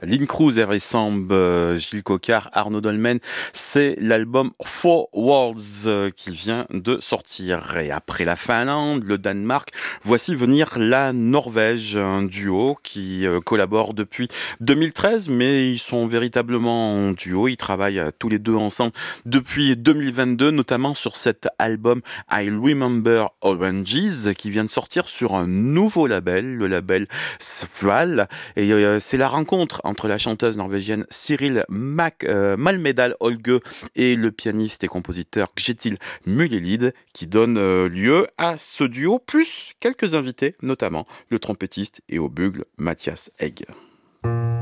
Lynn Cruz, Hervé Samb, Gilles Coquard, Arnaud Dolmen. C'est l'album Four Worlds qui vient de sortir. Et après la Finlande, le Danemark, voici venir la Norvège, un duo qui collabore depuis 2013, mais ils sont véritablement en duo. Ils travaillent tous les deux ensemble depuis 2022, notamment sur cet album I Remember Oranges qui vient de sortir sur un nouveau label, le label Sval. Et c'est la rencontre entre la chanteuse norvégienne Cyril Malmedal Olge et le pianiste et compositeur Kjetil Mulelid qui donne lieu à ce duo, plus quelques invités, notamment le trompettiste et au bugle Mathias Egg.